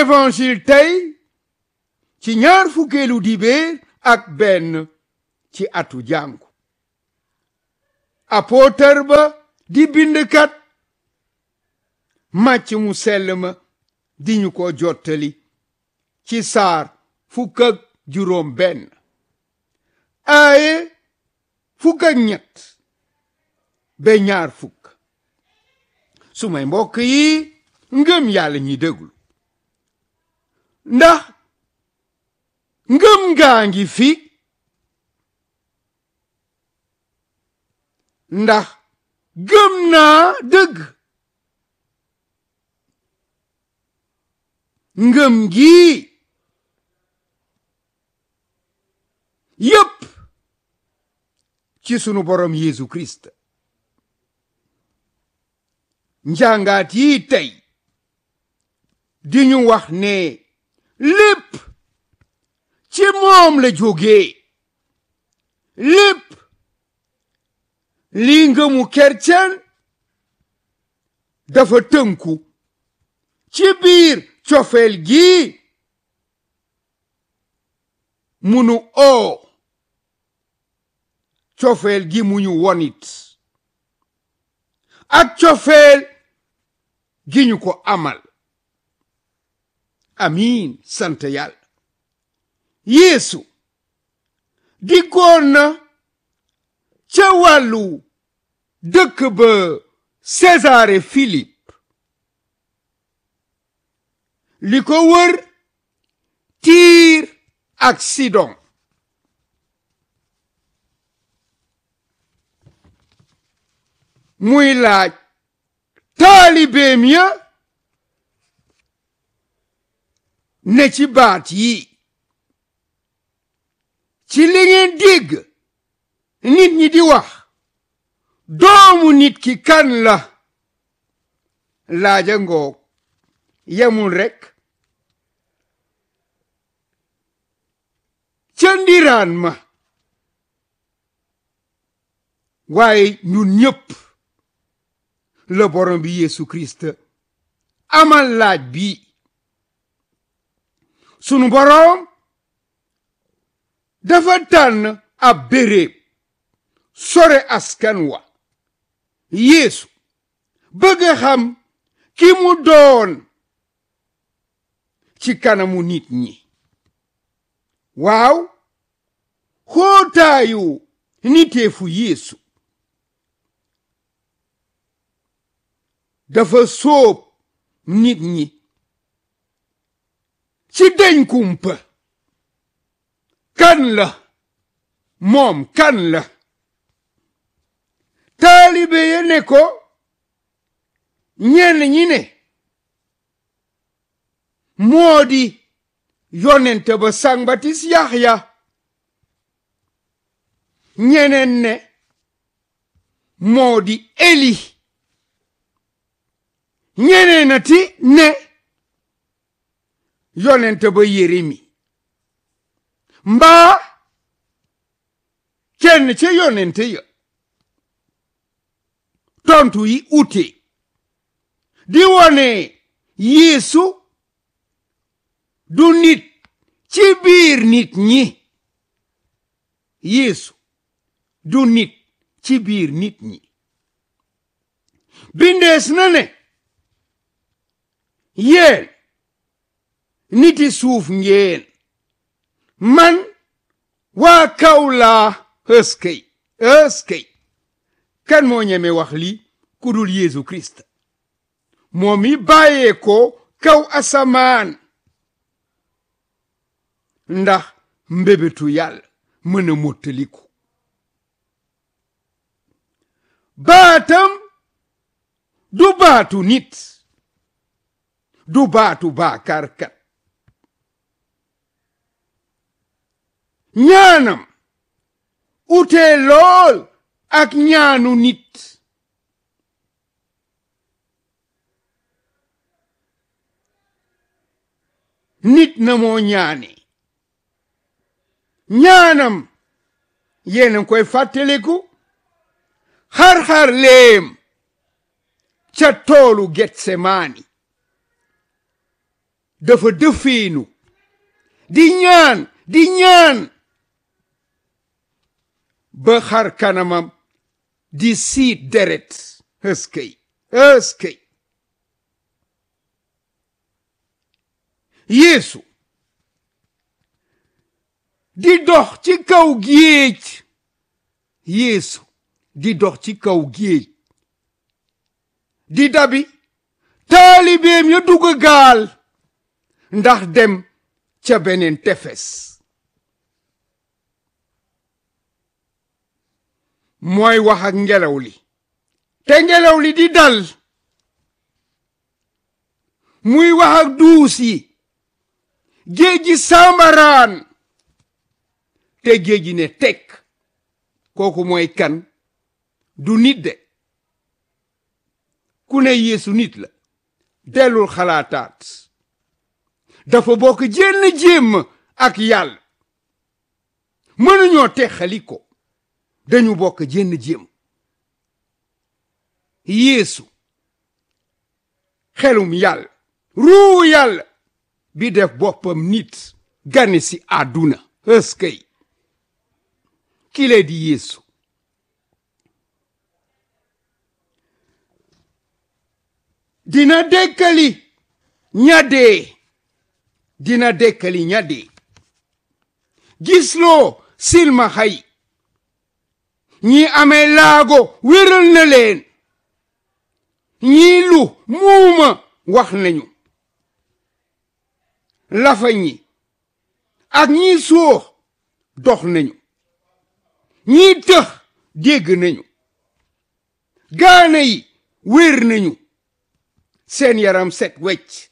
évangile tey ci ñaar fukkeelu dibéer ak benn ci atu jàngu apôtre ba di bindkat Màcc mu sell ma di ñu ko jottali ci saar fukk ak juróom benn aaye fukk ak ñett ba ñaar fukk. sumay mbokk yi ngëm yàlla ñi déglu ndax ngëm ngaa ngi fi ndax gëm naa dëgg ngëm gi yépp ci sunu borom Yeesu Kirist njàngaat yi tey di ñu wax ne lépp ci moom la jógee lépp li ngëmu kercen dafa tënku ci biir cofeel gi munu cofeel gi mu ñu wonit ak cofeel gi ñu ko amal. amiin sant yàlla. Yeesu diggoon na ca wàllu dëkk ba Césarée Philippe li ko wër Tiir ak Sidon muy laaj taalibeem ya ne ci baat yi ci li ngeen dégg nit ñi di wax doomu nit ki kan la laaja ngoog yemul rekk ca ndiraan ma waaye ñun ñépp la borom bi Yeesu Kirist amal laaj bi sunu borom dafa tànn ab béréb sore askan wa Yeesu bëgg xam ki mu doon ci kanamu nit ñi waaw xootaayu niteefu Yeesu dafa sóob nit ñi ci deñ kumpa kan la moom kan la taalibe ya ne ko ñenn ñi ne moo di yonent ba Sàngbatis Yaxya ñeneen ne moo di Eli ñeneenati ne yonent ba Yeremi mbaa kenn ca yonent ya tontu yi ute di wone Yeesu du nit ci biir nit ñi Yeesu du nit ci biir nit ñi bindees na ne yéen niti suuf ngeen man waa kaw laa ëskey kan moo ñeme wax li ku dul Yeesu Kirist moom mi bàyyee ko kaw asamaan ndax mbébétu yàlla mën a mottaliku baatam du baatu nit du baatu baakarkat ñaanam utee lool ak ñaanu nit nit na moo ñaane ñaanam yéen a koy fàttaliku xar-xar leem ca toolu Getsemaani dafa dëfeenu di ñaan ba xar kanamam di siit deret ëskëy Yeesu di dox ci kaw géej Yeesu di dox ci kaw géej di dabi taalibeem ya dugg gaal ndax dem ca beneen tefes mooy wax ak ngelaw li te ngelaw li di dal muy wax ak duus yi géej gi sambaraan te géej gi ne tekk kooku mooy kan du nit de ku ne Yeesu nit la dellul xalaataat dafa bokk jenn jéem ak yàlla mënuñoo texali ko dañu bokk jenn jéem Yeesu xelum yàlla ruu yàlla bi def boppam nit gane si àdduna ëskëy kile di Yeesu dina dekkali ña dee gisloo silmaxa yi ñi amee laago wéral na leen ñi lu muuma wax nañu lafañ ñi ak ñi suux dox nañu ñi tëx dégg nañu gaana yi wér nañu seen yaram set wecc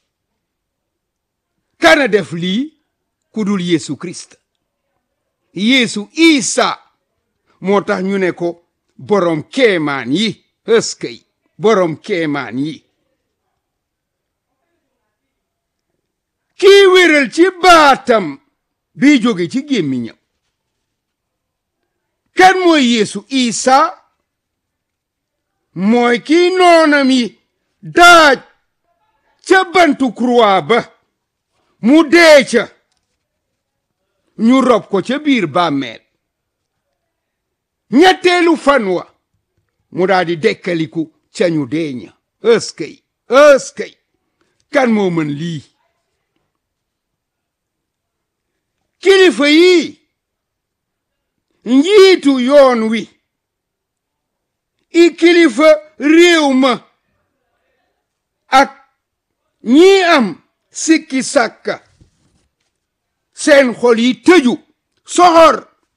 kana def lii ku dul Yeesu Kirist Yeesu Isa moo tax ñu ne ko borom kéemaan yi ëskëy borom kéemaan yi kii wéral ci baatam bi jóge ci gémmiñam kan mooy Yeesu Isa mooy kii noonam yi daaj ca bantu croix ba mu dee ca ñu rob ko ca biir bàmmeel ñetteelu fan wa mu daldi dekkaliku ca ñu dee ña ëskëy kan moo mën lii kilifa yi njiitu yoon wi i kilifa réew ma ak ñi am sikki sàkka seen xol yi tëju soxor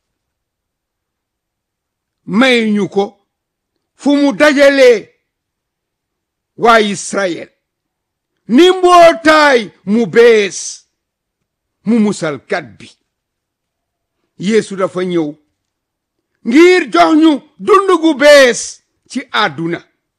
may ñu ko fu mu dajalee waa Israyel ni mbootaay mu bees mu musalkat bi Yeesu dafa ñëw ngir jox ñu dund gu bees ci àdduna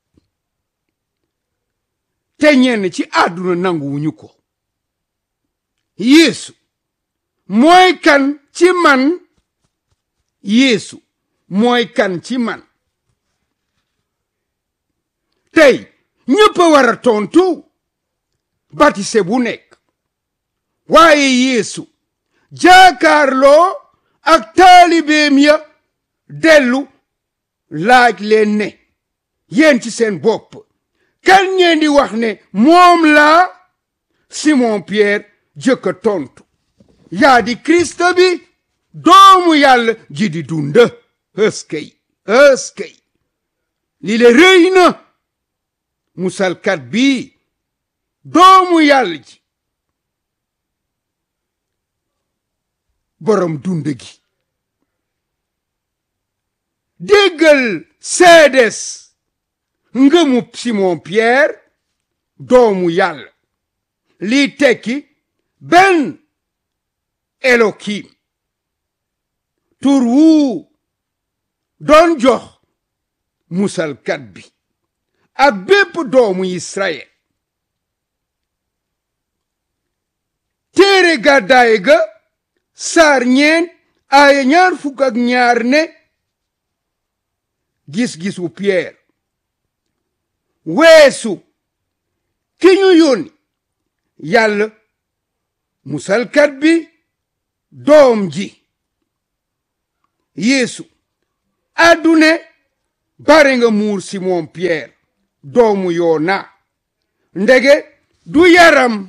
te ñenn ci àdduna nanguwuñu ko Yeesu mooy kan ci man Yeesu mooy kan ci man tey ñëpp a war a tontu batise bu nekk waaye Yeesu jaakaarloo ak taalibeem ya dellu laaj leen ne yéen ci seen bopp kan ngeen di wax ne moom laa Simon Pierre jëkka tontu yaa di Kirist bi doomu yàlla ji di dund ëskëy li le rëy na musalkat bi doomu yàlla ji borom dund gi déggal seedes ngëmub Simon Pierre doomu yàlla lii tekki benn Elohim tur wu doon jox musalkat bi ak bépp doomu Israyel téere gàddaay ga saar ñeent aaya 22 ne gis-gisu Pierre weesu ki ñu yónni yàlla musalkat bi doom ji Yeesu àddune bare nga muur Simon Pierre doomu Yoona ndege du yaram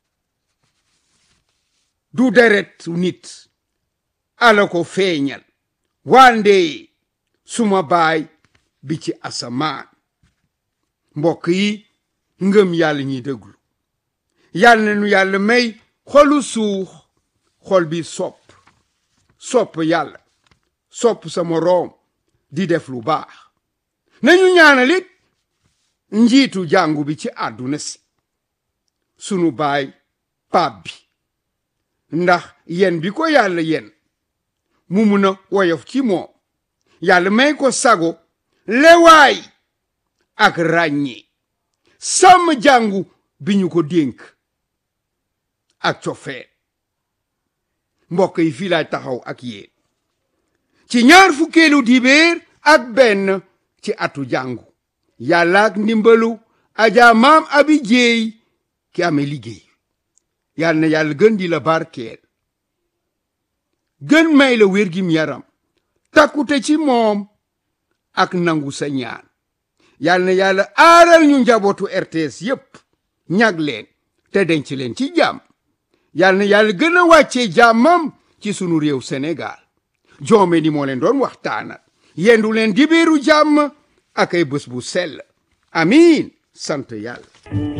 du deret nit ala ko feeñal wande suma baay bi ci asamaan mbokk yi ngëm yàlla ñi déglu yàlla na nu yàlla may xolu suux xol bi sopp yàlla sopp sa moroom di def lu baax nañu ñaanalit njiitu jàngu bi ci àdduna si sunu baay paap bi ndax yen bi ko yàlla yen mu mun a woyof ci moom yàlla may ko sago lewaay ak ràññee sàmm jàngu bi ñu ko dénk ak cofeel mbokk yi fii laay taxaw ak yéen ci ñaar fukkeelu dibéer ak benn ci atu jàngu yàlla ak ndimbalu Adja Maam Abi Jéey ki amee liggéey yàlla na yàlla gën di la barkeel gën may la wérgim yaram takkute ci moom ak nangu sa ñaan yàlla na yàlla aaral ñu njabootu RTS yépp ñag leen te denc leen ci jàmm yàlla na yàlla gën a wàccee jàmmam ci sunu réew Sénégal joome ni moo leen doon waxtaanal yendu leen dibéeru jàmm ak ay bés bu sell amiin sant yàlla